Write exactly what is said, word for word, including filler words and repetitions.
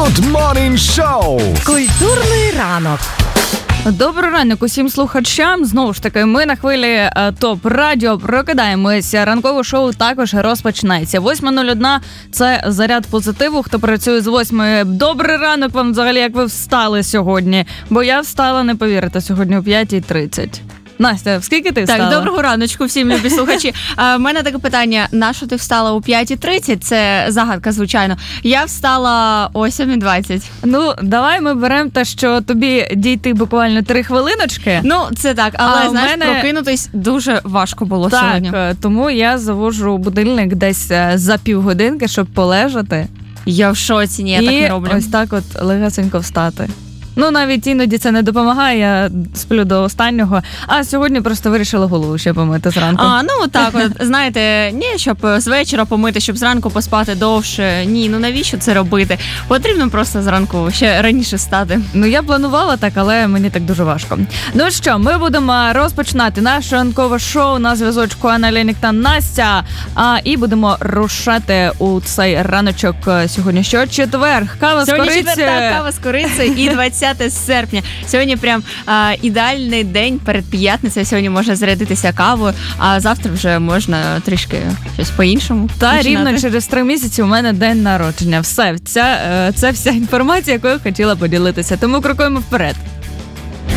Good Morning Show. Культурний ранок. Добрий ранок усім слухачам. Знову ж таки, ми на хвилі ТОП Радіо прокидаємося. Ранкове шоу також розпочинається. восьма нуль одна – це заряд позитиву. Хто працює з восьмої. Добрий ранок вам взагалі, як ви встали сьогодні. Бо я встала, не повірите, сьогодні о п'ятій тридцять. Настя, в скільки ти встала? Так, доброго раночку всім, любі слухачі. У мене таке питання, на що ти встала о п'ятій тридцять? Це загадка, звичайно. Я встала о сьомій двадцять. Ну, давай ми беремо те, що тобі дійти буквально три хвилиночки. Ну, це так, але, А знаєш, мене... прокинутись дуже важко було так, сьогодні. Так, тому я завожу будильник десь за півгодинки, щоб полежати. Я в шоці, ні, я і так не роблю. І ось так от легесенько встати. Ну, навіть іноді це не допомагає, я сплю до останнього. А сьогодні просто вирішила голову ще помити зранку. А, ну так, от, знаєте, ні, щоб з вечора помити, щоб зранку поспати довше. Ні, ну навіщо це робити? Потрібно просто зранку ще раніше встати. Ну, я планувала так, але мені так дуже важко. Ну що, ми будемо розпочинати наше ранкове шоу. На зв'язочку Анна Ленік та Настя. А, і будемо рушати у цей раночок сьогодні. Що? Четвер. Кава з корицею. Сьогодні четвер, кава з корицею і двадцяте серпня. Сьогодні прям а, ідеальний день перед п'ятницею. Сьогодні можна зарядитися кавою, а завтра вже можна трішки щось по-іншому. Та починати. Рівно через три місяці у мене день народження. Все, ця, це вся інформація, якою хотіла поділитися. Тому крокуємо вперед.